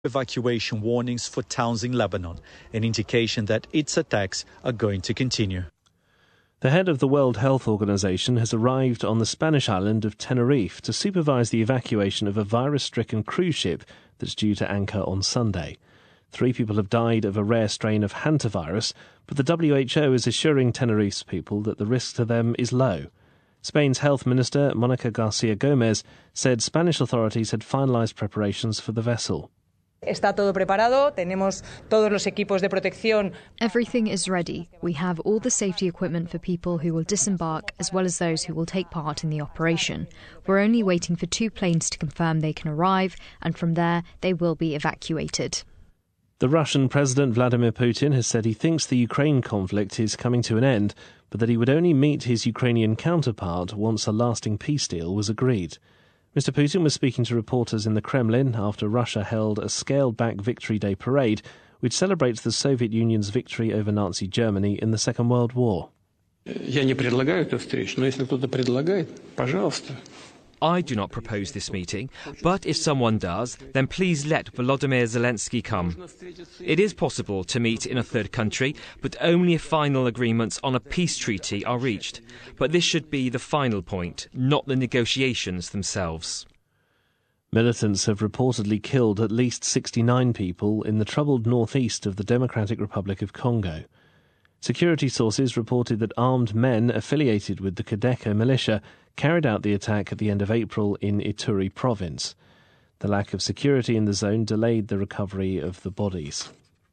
evacuation warnings for towns in Lebanon, an indication that its attacks are going to continue. The head of the World Health Organization has arrived on the Spanish island of Tenerife to supervise the evacuation of a virus-stricken cruise ship that's due to anchor on Sunday. 3 people have died of a rare strain of hantavirus, but the WHO is assuring Tenerife's people that the risk to them is low. Spain's Health Minister, Mónica García Gómez, said Spanish authorities had finalized preparations for the vessel. Está todo preparado, tenemos todos los equipos de protección. Everything is ready. We have all the safety equipment for people who will disembark as well as those who will take part in the operation. We're only waiting for 2 planes to confirm they can arrive, and from there they will be evacuated. The Russian President Vladimir Putin has said he thinks the Ukraine conflict is coming to an end, but that he would only meet his Ukrainian counterpart once a lasting peace deal was agreed. Mr. Putin was speaking to reporters in the Kremlin after Russia held a scaled-back Victory Day parade, which celebrates the Soviet Union's victory over Nazi Germany in the Second World War. Я не предлагаю эту встречу, но если кто-то предлагает, пожалуйста. I do not propose this meeting, but if someone does, then please let Volodymyr Zelensky come. It is possible to meet in a third country, but only if final agreements on a peace treaty are reached. But this should be the final point, not the negotiations themselves. Militants have reportedly killed at least 69 people in the troubled northeast of the Democratic Republic of Congo. Security sources reported that armed men affiliated with the Kodeko militia carried out the attack at the end of April in Ituri province. The lack of security in the zone delayed the recovery of the bodies.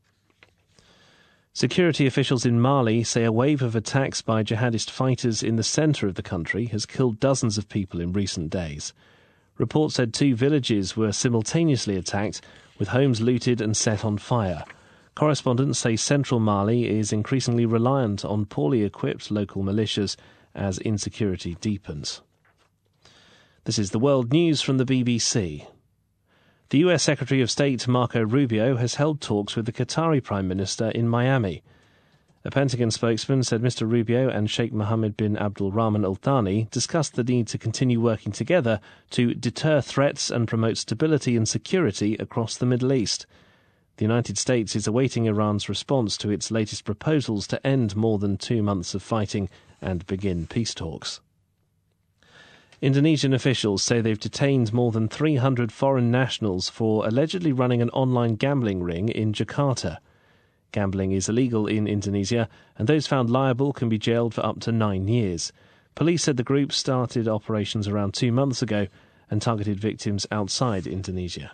Security officials in Mali say a wave of attacks by jihadist fighters in the centre of the country has killed dozens of people in recent days. Reports said 2 villages were simultaneously attacked, with homes looted and set on fire. Correspondents say central Mali is increasingly reliant on poorly equipped local militias as insecurity deepens. This is the World News from the BBC. The US Secretary of State Marco Rubio has held talks with the Qatari Prime Minister in Miami. A Pentagon spokesman said Mr. Rubio and Sheikh Mohammed bin Abdul Rahman Al Thani discussed the need to continue working together to deter threats and promote stability and security across the Middle East. The United States is awaiting Iran's response to its latest proposals to end more than 2 months of fighting and begin peace talks. Indonesian officials say they've detained more than 300 foreign nationals for allegedly running an online gambling ring in Jakarta. Gambling is illegal in Indonesia, and those found liable can be jailed for up to 9 years. Police said the group started operations around 2 months ago and targeted victims outside Indonesia.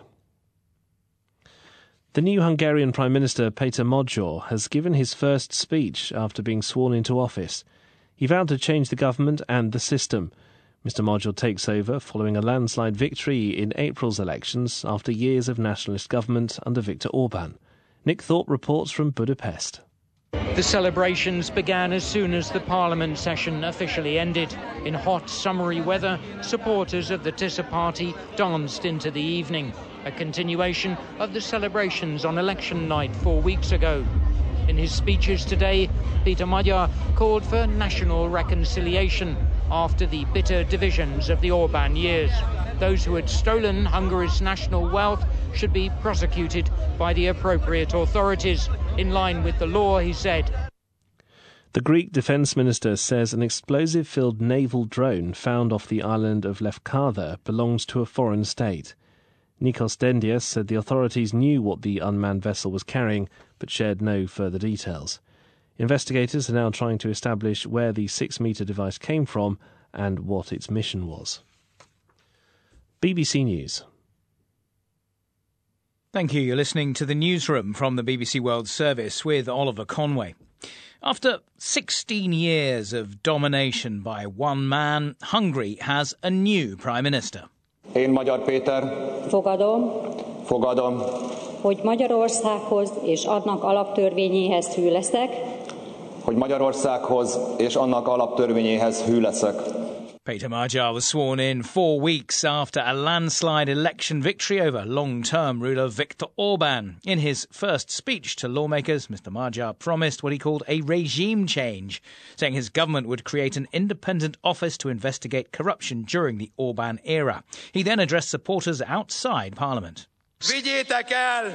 The new Hungarian Prime Minister, Peter Magyar, has given his first speech after being sworn into office. He vowed to change the government and the system. Mr. Magyar takes over following a landslide victory in April's elections after years of nationalist government under Viktor Orban. Nick Thorpe reports from Budapest. The celebrations began as soon as the Parliament session officially ended. In hot, summery weather, supporters of the TISA party danced into the evening, a continuation of the celebrations on election night 4 weeks ago. In his speeches today, Peter Magyar called for national reconciliation after the bitter divisions of the Orban years. Those who had stolen Hungary's national wealth should be prosecuted by the appropriate authorities, in line with the law, he said. The Greek Defence Minister says an explosive-filled naval drone found off the island of Lefkada belongs to a foreign state. Nikos Dendias said the authorities knew what the unmanned vessel was carrying, but shared no further details. Investigators are now trying to establish where the 6-metre device came from and what its mission was. BBC News. Thank you. You're listening to the newsroom from the BBC World Service with Oliver Conway. After 16 years of domination by one man, Hungary has a new Prime Minister. Én Magyar Péter. Fogadom. Hogy Magyarországhoz és annak alaptörvényéhez hű leszek. Hogy Magyarországhoz és annak alaptörvényéhez hű leszek. Peter Magyar was sworn in 4 weeks after a landslide election victory over long-term ruler Viktor Orban. In his first speech to lawmakers, Mr. Magyar promised what he called a regime change, saying his government would create an independent office to investigate corruption during the Orban era. He then addressed supporters outside Parliament. Vigyétek el